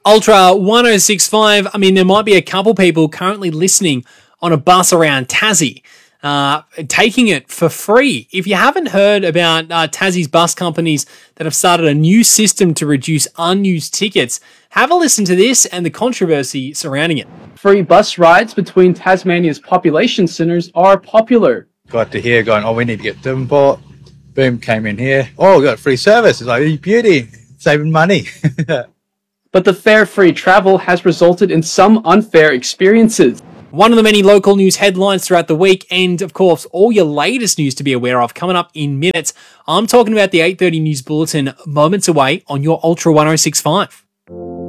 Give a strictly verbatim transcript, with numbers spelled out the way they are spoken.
Ultra ten sixty-five, I mean, there might be a couple people currently listening on a bus around Tassie, uh, taking it for free. If you haven't heard about uh, Tassie's bus companies that have started a new system to reduce unused tickets, have a listen to this and the controversy surrounding it. Free bus rides between Tasmania's population centres are popular. Got to here going, oh, we need to get Devonport. Boom, came in here. Oh, we got free service. It's like, beauty, saving money. But the fare-free travel has resulted in some unfair experiences. One of the many local news headlines throughout the week, and of course, all your latest news to be aware of coming up in minutes. I'm talking about the eight thirty News Bulletin moments away on your Ultra ten sixty-five.